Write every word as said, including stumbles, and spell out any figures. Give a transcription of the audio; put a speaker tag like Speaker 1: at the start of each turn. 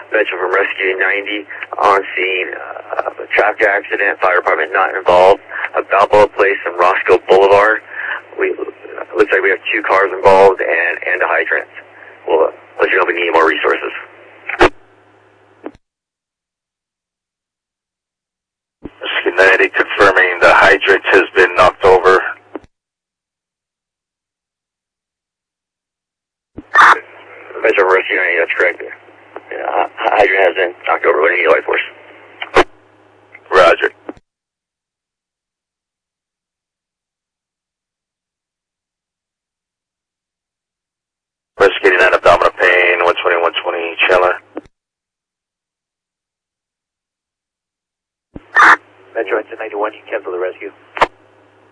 Speaker 1: Metro from Rescue ninety on scene uh, of a traffic accident. Fire department not involved. A Balboa Place and Roscoe Boulevard. We looks like we have two cars involved and and a hydrant. We'll uh, let you know if we need more resources.
Speaker 2: Rescue ninety confirming the hydrant has been knocked over.
Speaker 1: Metro from Rescue ninety, that's correct. Yeah, hydrant has been knocked over. We're going to need life force.
Speaker 2: Roger. Rescue eighty-nine, abdominal pain, one twenty, one twenty, Chandler.
Speaker 1: Metro ninety-one, you cancel the rescue.